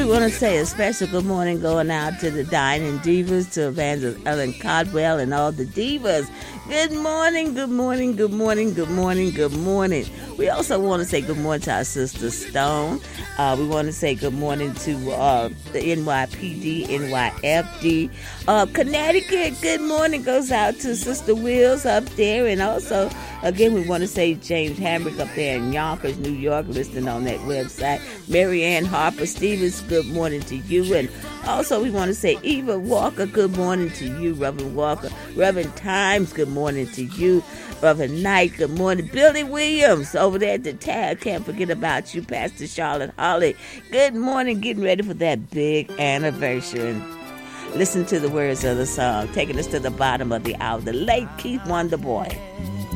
want to say a special good morning going out to the Dining Divas, to Evangelist Ellen Caldwell and all the divas. Good morning, good morning, good morning, good morning, good morning. We also want to say good morning to our sister Stone. We want to say good morning to the NYPD, NYFD. Connecticut, good morning goes out to Sister Wills up there. And also, again, we want to say James Hambrick up there in Yonkers, New York, listening on that website. Mary Ann Harper Stevens, good morning to you. And also, we want to say Eva Walker, good morning to you, Reverend Walker. Reverend Times, good morning to you. Reverend Knight, good morning. Billy Williams over there at the tag, can't forget about you. Pastor Charlotte Holly, good morning, getting ready for that big anniversary. Listen to the words of the song, taking us to the bottom of the hour. The late Keith Wonderboy.